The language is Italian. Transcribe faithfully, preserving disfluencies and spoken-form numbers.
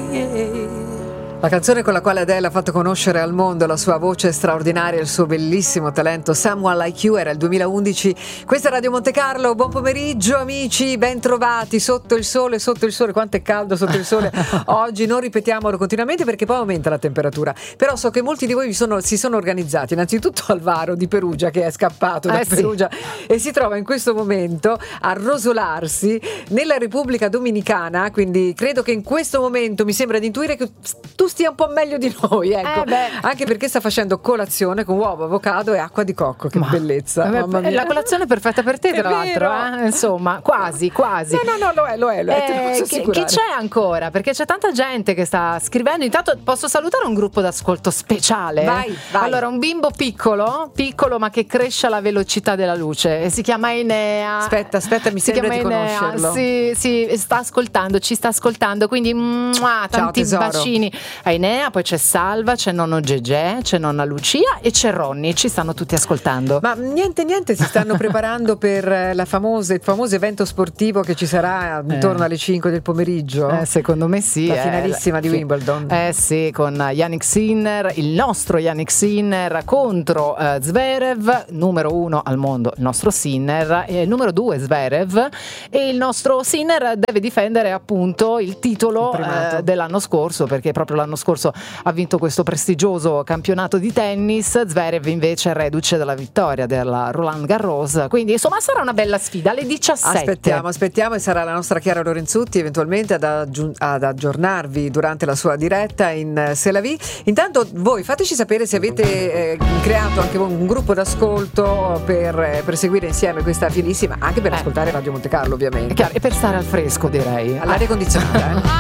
La canzone con la quale Adele ha fatto conoscere al mondo la sua voce straordinaria e il suo bellissimo talento, Someone Like You, era il duemilaundici. Questa è Radio Monte Carlo, buon pomeriggio amici, ben trovati sotto il sole, sotto il sole, quanto è caldo sotto il sole oggi, non ripetiamolo continuamente perché poi aumenta la temperatura, però so che molti di voi vi sono, si sono organizzati, innanzitutto Alvaro di Perugia che è scappato da eh Perugia sì. e si trova in questo momento a rosolarsi nella Repubblica Dominicana, quindi credo che in questo momento mi sembra di intuire che tu stia un po' meglio di noi, ecco, eh anche perché sta facendo colazione con uovo, avocado e acqua di cocco, che Ma, bellezza, vabbè, mamma mia. La colazione è perfetta per te, È tra l'altro, vero. eh? Insomma, quasi, quasi. No, no, no, lo è, lo è, lo è, te lo Eh, posso chi, assicurare. chi c'è ancora? Perché c'è tanta gente che sta scrivendo. Intanto posso salutare un gruppo d'ascolto speciale. Vai, vai. Allora, un bimbo piccolo, piccolo ma che cresce alla velocità della luce, e si chiama Enea. Aspetta, aspetta, mi si sembra chiama di Enea. conoscerlo. Sì, sì, sta ascoltando, ci sta ascoltando, quindi mua, tanti tesoro. bacini a Enea. Poi c'è Salva, c'è nonno Gegè, c'è nonna Lucia e c'è Ronny, ci stanno tutti ascoltando. Ma niente, niente, si stanno preparando per la famosa, il famoso evento sportivo che ci sarà intorno Eh. alle cinque del pomeriggio. Eh, secondo me sì. La eh, finalissima di sì. Wimbledon. Eh sì, con Yannick Sinner, il nostro Yannick Sinner contro eh, Zverev, numero uno al mondo, il nostro Sinner, e numero due Zverev, e il nostro Sinner deve difendere appunto il titolo Il primato. eh, dell'anno scorso, perché proprio l'anno scorso ha vinto questo prestigioso campionato di tennis. Zverev invece è reduce dalla vittoria della Roland Garros, quindi insomma sarà una bella sfida alle diciassette. Aspettiamo, aspettiamo e sarà la nostra Chiara Lorenzutti eventualmente ad, aggiun- ad aggiornarvi durante la sua diretta in eh, C'est la vie. Intanto voi fateci sapere se avete eh, creato anche voi un gruppo d'ascolto per, eh, per seguire insieme questa filissima, anche per Eh. ascoltare Radio Monte Carlo È ovviamente. chiaro, e per stare al fresco direi. All'aria condizionata, eh.